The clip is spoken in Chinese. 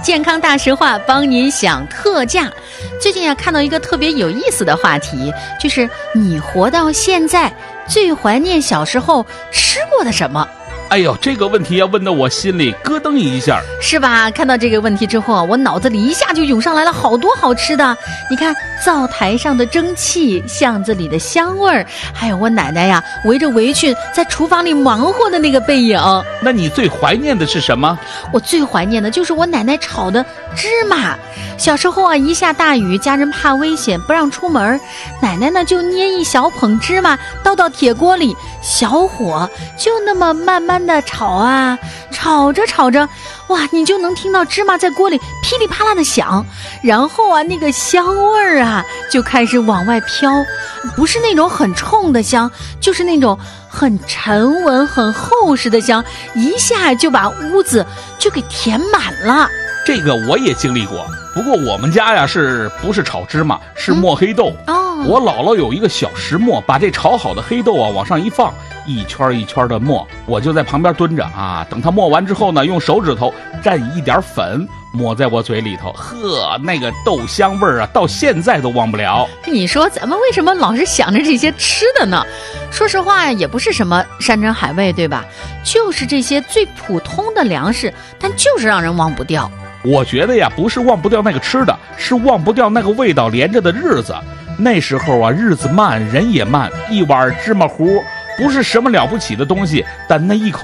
健康大实话帮您享特价。最近看到一个特别有意思的话题，就是你活到现在最怀念小时候吃过的什么？ 哎呦，这个问题问得我心里咯噔一下， 是吧？看到这个问题之后，我脑子里一下就涌上来了好多好吃的。你看，灶台上的蒸汽，巷子里的香味儿，还有我奶奶呀围着围裙在厨房里忙活的那个背影。 那你最怀念的是什么？ 我最怀念的就是我奶奶炒的芝麻。小时候一下大雨，家人怕危险不让出门，奶奶呢就捏一小捧芝麻倒到铁锅里，小火就那么慢慢的炒着炒着，哇，你就能听到芝麻在锅里噼里啪啦的响，然后那个香味儿就开始往外飘，不是那种很冲的香，就是那种很沉稳很厚实的香，一下就把屋子就给填满了。 这个我也经历过，不过我们家呀不是炒芝麻，是磨黑豆。我姥姥有一个小石磨，把这炒好的黑豆往上一放，一圈一圈的磨，我就在旁边蹲着等它磨完之后呢，用手指头蘸一点粉抹在我嘴里头，呵，那个豆香味儿到现在都忘不了。 你说咱们为什么老是想着这些吃的呢？说实话也不是什么山珍海味，对吧？就是这些最普通的粮食，但就是让人忘不掉。 我觉得呀，不是忘不掉那个吃的，是忘不掉那个味道连着的日子。那时候日子慢，人也慢，一碗芝麻糊不是什么了不起的东西，但那一口